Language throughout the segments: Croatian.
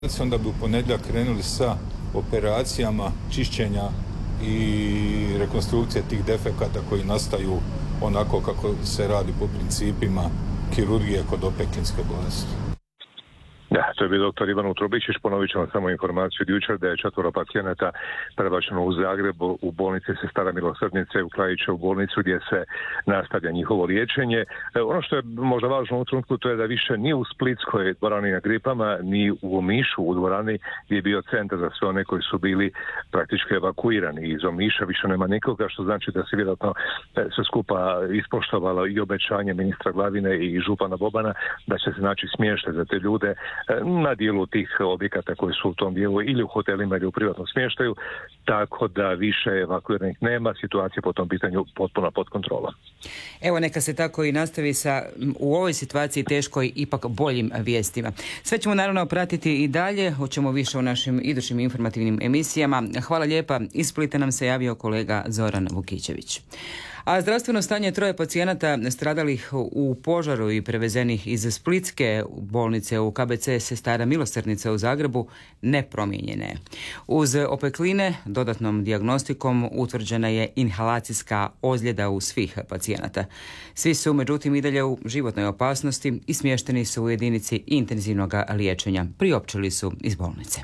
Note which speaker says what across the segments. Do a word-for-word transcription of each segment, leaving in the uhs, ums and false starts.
Speaker 1: Onda bi u ponedjeljak krenuli sa operacijama čišćenja i rekonstrukcije tih defekata koji nastaju onako kako se radi po principima kirurgije kod opeklinske bolesti.
Speaker 2: Da, to je bio doktor Ivan Utrobičić. Ponovit ćemo samo informaciju od jučer da je četvoro pacijenata prebačeno u Zagreb, u bolnici Sestara milosrdnice, u Klaićevu bolnicu gdje se nastavlja njihovo liječenje. E, ono što je možda važno u trenutku to je da više ni u splitskoj dvorani na Gripama, ni u Omišu u dvorani gdje je bio centar za sve one koji su bili praktički evakuirani iz Omiša. Više nema nikoga, što znači da se vjerojatno sve skupa ispoštovalo i obećanje ministra Glavine i župana Bobana da će se naći smještaj za te ljude na dijelu tih objekata koji su u tom dijelu ili u hotelima ili u privatnom smještaju, tako da više evakuiranih nema, situacija po tom pitanju potpuno pod kontrolom.
Speaker 3: Evo, neka se tako i nastavi sa u ovoj situaciji teškoj ipak boljim vijestima. Sve ćemo naravno pratiti i dalje, hoćemo više u našim idućim informativnim emisijama. Hvala lijepa, iz Splita nam se javio kolega Zoran Vukićević. A zdravstveno stanje troje pacijenata stradalih u požaru i prevezenih iz splitske bolnice u K B C Sestara milosrdnica u Zagrebu nepromijenjene je. Uz opekline dodatnom dijagnostikom utvrđena je inhalacijska ozljeda u svih pacijenata. Svi su međutim i dalje u životnoj opasnosti i smješteni su u jedinici intenzivnog liječenja. Priopćili su iz bolnice.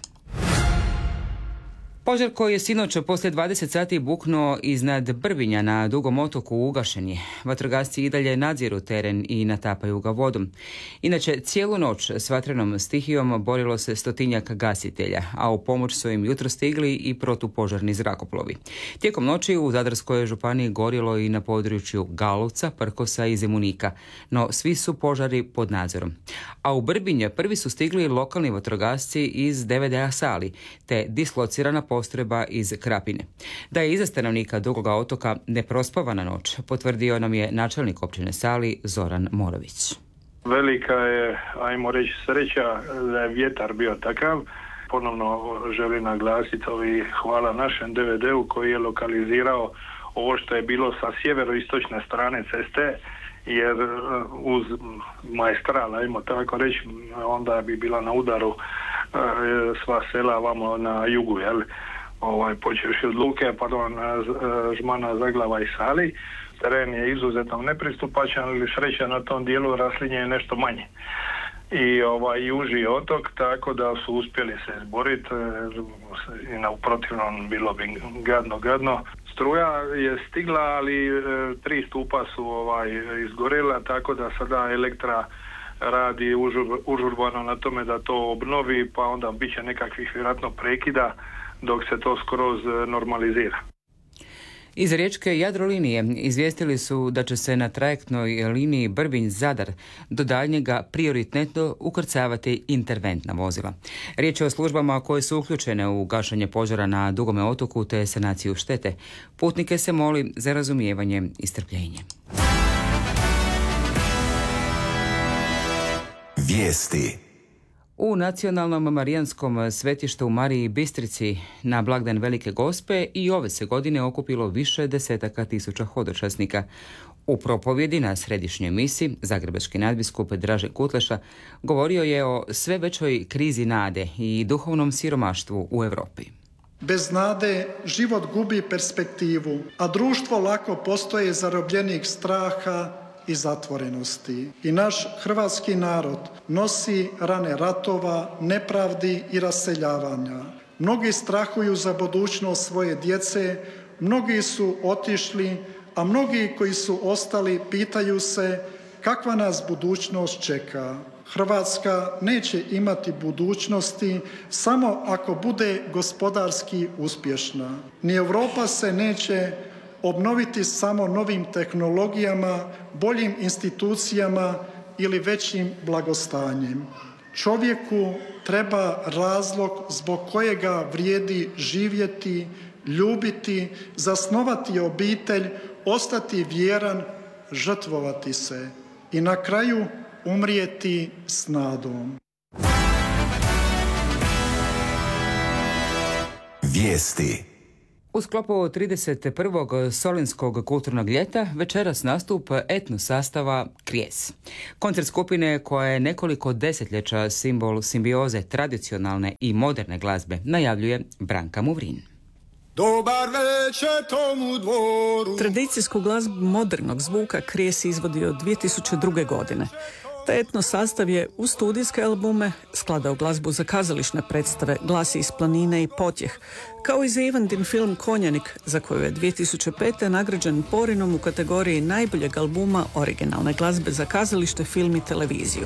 Speaker 3: Požar koji je sinoć poslije dvadeset sati buknuo iznad Brbinja na Dugom otoku ugašen je. Vatrogasci i dalje nadziru teren i natapaju ga vodom. Inače, cijelu noć s vatrenom stihijom borilo se stotinjak gasitelja, a u pomoć su im jutro stigli i protupožarni zrakoplovi. Tijekom noći u Zadarskoj županiji gorilo i na području Galovca, Prkosa i Zemunika, no svi su požari pod nadzorom. A u Brbinje prvi su stigli lokalni vatrogasci iz D V D A Sali, te dislocirana postrojba iz Krapine. Da je iza stanovnika Dugoga otoka neprospavana noć, potvrdio nam je načelnik općine Sali Zoran Morović.
Speaker 4: Velika je, ajmo reći, sreća da je vjetar bio takav. Ponovno želim naglasiti ovi hvala našem D V D-u koji je lokalizirao ovo što je bilo sa sjeveroistočne strane ceste, jer uz Maestral, ajmo tako reći, onda bi bila na udaru sva sela vamo na jugu, jel? Ovaj, počevši od Luke, pardon, Žmana, Zaglava i Sali. Teren je izuzetno nepristupačan, ali sreća na tom dijelu raslinje je nešto manje. I ovaj juži otok, tako da su uspjeli se izboriti i na protivnom bilo bi gadno, gadno. Struja je stigla, ali e, tri stupa su ovaj izgorela, tako da sada Elektra radi užur, užurbano na tome da to obnovi, pa onda bit će nekakvih vjerojatno prekida dok se to skroz normalizira.
Speaker 3: Iz riječke Jadrolinije izvijestili su da će se na trajektnoj liniji Brbinj-Zadar do daljnjega prioritetno ukrcavati interventna vozila. Riječ je o službama koje su uključene u gašenje požara na Dugome otoku te sanaciju štete. Putnike se moli za razumijevanje i strpljenje.
Speaker 5: Vijesti.
Speaker 3: U nacionalnom marijanskom svetištu u Mariji Bistrici na blagdan Velike Gospe i ove se godine okupilo više desetaka tisuća hodočasnika. U propovjedi na središnjoj misi zagrebački nadbiskup Dražen Kutleša govorio je o sve većoj krizi nade i duhovnom siromaštvu u Europi.
Speaker 6: Bez nade život gubi perspektivu, a društvo lako postaje zarobljenik straha i zatvorenosti. I naš hrvatski narod nosi rane ratova, nepravdi i raseljavanja. Mnogi strahuju za budućnost svoje djece, mnogi su otišli, a mnogi koji su ostali pitaju se kakva nas budućnost čeka. Hrvatska neće imati budućnosti samo ako bude gospodarski uspješna. Ni Europa se neće obnoviti samo novim tehnologijama, boljim institucijama ili većim blagostanjem. Čovjeku treba razlog zbog kojega vrijedi živjeti, ljubiti, zasnovati obitelj, ostati vjeran, žrtvovati se i na kraju umrijeti s nadom.
Speaker 5: Vijesti.
Speaker 3: U sklopu trideset prvog Solinskog kulturnog ljeta večeras nastup etno sastava Kries. Koncert skupine koja je nekoliko desetljeća simbol simbioze tradicionalne i moderne glazbe najavljuje Branka Muvrin.
Speaker 5: Dobar večer tomu dvoru. Tradicijsku glazbu modernog zvuka Kries izvodio dvije tisuće druge. godine. Taj etno sastav je u studijske albume skladao glazbu za kazališne predstave Glasi iz planine i Potjeh, kao i za Ivandin film Konjanik, za koju je dvije tisuće pete. nagrađen Porinom u kategoriji najboljeg albuma originalne glazbe za kazalište, film i televiziju.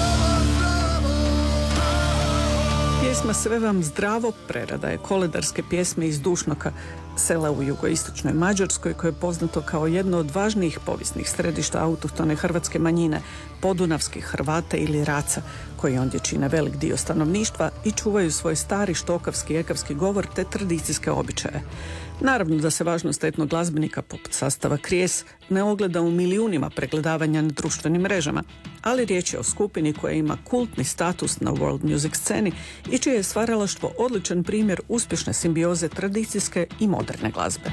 Speaker 5: Pjesma Sve vam zdravo prerada je koledarske pjesme iz Dušnoka, sela u jugoistočnoj Mađarskoj, koje je poznato kao jedno od važnijih povijesnih središta autohtone hrvatske manjine, podunavskih Hrvata ili Raca, koji ondje čine velik dio stanovništva i čuvaju svoj stari štokavski ekavski govor te tradicijske običaje. Naravno da se važnost etnog glazbenika poput sastava Kries ne ogleda u milijunima pregledavanja na društvenim mrežama, ali riječ je o skupini koja ima kultni status na world music sceni i čije je stvaralaštvo odličan primjer uspješne simbioze tradicijske i moderne glazbe.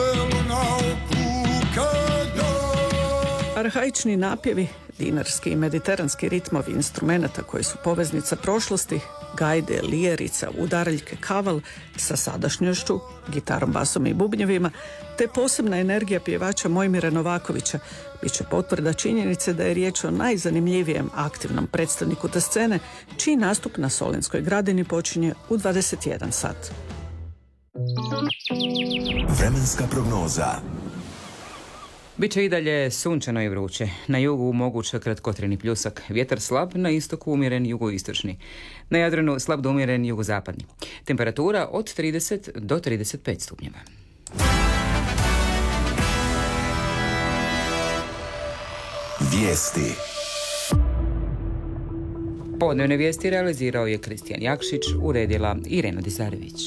Speaker 5: Arhaični napjevi, dinarski i mediteranski ritmovi instrumenata koji su poveznica prošlosti, gajde, lijerica, udaraljke, kaval sa sadašnjošću, gitarom, basom i bubnjevima, te posebna energija pjevača Mojmira Novakovića bit će potvrda činjenice da je riječ o najzanimljivijem aktivnom predstavniku te scene, čiji nastup na Solinskoj gradini počinje u dvadeset jedan sat.
Speaker 7: Vremenska prognoza.
Speaker 3: Biće i dalje sunčano i vruće. Na jugu moguće kratkotrajni pljusak. Vjetar slab, na istoku umjeren jugoistočni. Na Jadranu slab do umjeren jugozapadni. Temperatura od trideset do trideset pet stupnjeva.
Speaker 7: Vijesti.
Speaker 3: Podnevne vijesti realizirao je Kristijan Jakšić, uredila Irena Dizarević.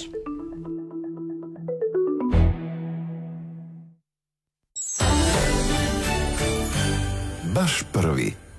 Speaker 7: Baš prvi.